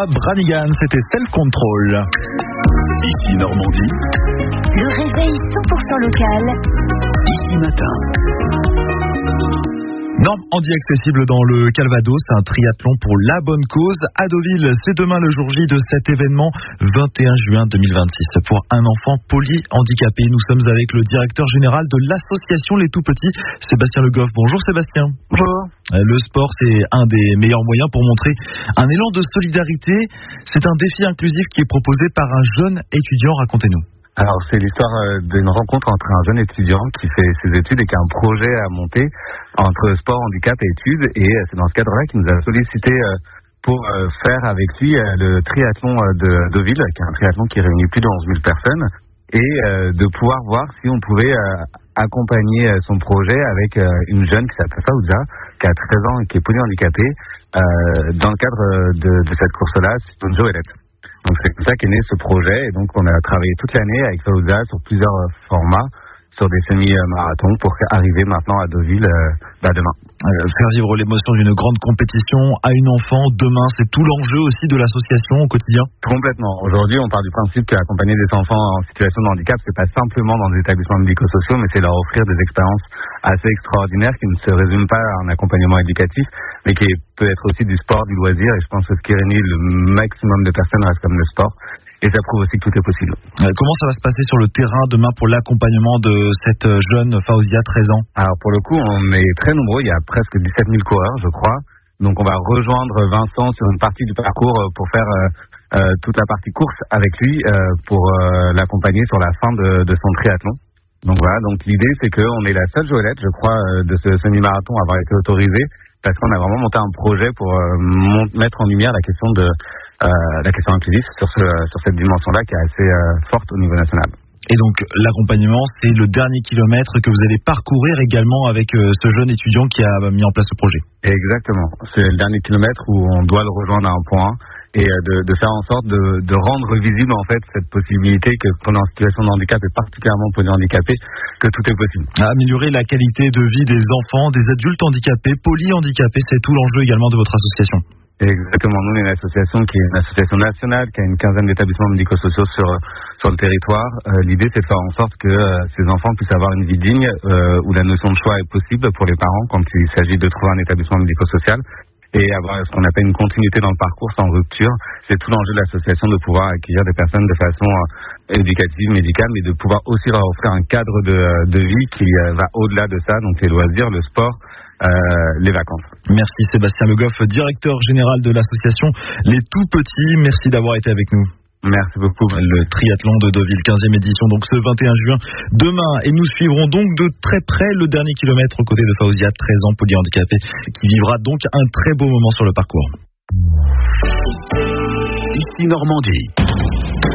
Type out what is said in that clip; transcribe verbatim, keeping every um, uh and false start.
Branigan, c'était Self Control. Ici Normandie. Le réveil cent pour cent local. Ici Matin. Normandie accessible dans le Calvados, un triathlon pour la bonne cause. À Deauville, c'est demain le jour J de cet événement, vingt et un juin deux mille vingt-six. Pour un enfant polyhandicapé, nous sommes avec le directeur général de l'association Les Tout Petits, Sébastien Le Goff. Bonjour Sébastien. Bonjour. Le sport, c'est un des meilleurs moyens pour montrer un élan de solidarité. C'est un défi inclusif qui est proposé par un jeune étudiant. Racontez-nous. Alors, c'est l'histoire d'une rencontre entre un jeune étudiant qui fait ses études et qui a un projet à monter entre sport, handicap et études. Et c'est dans ce cadre-là qu'il nous a sollicité pour faire avec lui le triathlon de Deauville, qui est un triathlon qui réunit plus de onze mille personnes, et de pouvoir voir si on pouvait accompagner son projet avec une jeune qui s'appelle Faouza, qui a treize ans et qui est polyhandicapée, dans le cadre de, de cette course-là, c'est une Joëlette. Donc c'est comme ça qu'est né ce projet, et donc on a travaillé toute l'année avec Faouza sur plusieurs formats, sur des semi-marathons pour arriver maintenant à Deauville euh, bah demain. Euh, faire vivre l'émotion d'une grande compétition à une enfant demain, c'est tout l'enjeu aussi de l'association au quotidien. Complètement. Aujourd'hui, on part du principe qu'accompagner des enfants en situation de handicap, c'est pas simplement dans des établissements médico-sociaux, mais c'est leur offrir des expériences assez extraordinaires qui ne se résument pas à un accompagnement éducatif, mais qui peut être aussi du sport, du loisir. Et je pense que ce qui réunit le maximum de personnes reste comme le sport. Et ça prouve aussi que tout est possible. Euh, comment ça va se passer sur le terrain demain pour l'accompagnement de cette jeune Faouza, treize ans? Alors pour le coup, on est très nombreux, il y a presque dix-sept mille coureurs, je crois. Donc on va rejoindre Vincent sur une partie du parcours pour faire euh, euh, toute la partie course avec lui, euh, pour euh, l'accompagner sur la fin de, de son triathlon. Donc voilà, donc l'idée c'est qu'on est la seule Joëlette, je crois, de ce semi-marathon à avoir été autorisée, parce qu'on a vraiment monté un projet pour euh, mont- mettre en lumière la question de Euh, la question inclusive sur, ce, sur cette dimension-là qui est assez euh, forte au niveau national. Et donc l'accompagnement, c'est le dernier kilomètre que vous allez parcourir également avec euh, ce jeune étudiant qui a mis en place ce projet. Exactement, c'est le dernier kilomètre où on doit le rejoindre à un point et euh, de, de faire en sorte de, de rendre visible en fait cette possibilité que qu'on est en situation de handicap et particulièrement polyhandicapé, que tout est possible. Améliorer la qualité de vie des enfants, des adultes handicapés, polyhandicapés, c'est tout l'enjeu également de votre association. Exactement, nous on est une association qui est une association nationale, qui a une quinzaine d'établissements médico-sociaux sur sur le territoire. Euh, l'idée c'est de faire en sorte que euh, ces enfants puissent avoir une vie digne, euh, où la notion de choix est possible pour les parents quand il s'agit de trouver un établissement médico-social, et avoir ce qu'on appelle une continuité dans le parcours sans rupture. C'est tout l'enjeu de l'association, de pouvoir accueillir des personnes de façon euh, éducative, médicale, mais de pouvoir aussi leur offrir un cadre de, de vie qui euh, va au-delà de ça, donc les loisirs, le sport, Euh, les vacances. Merci Sébastien Le Goff, directeur général de l'association Les Tout Petits. Merci d'avoir été avec nous. Merci beaucoup. Le triathlon de Deauville, quinzième édition, donc ce vingt et un juin, demain. Et nous suivrons donc de très près le dernier kilomètre aux côtés de Faouza, treize ans, polyhandicapé, qui vivra donc un très beau moment sur le parcours. Ici Normandie.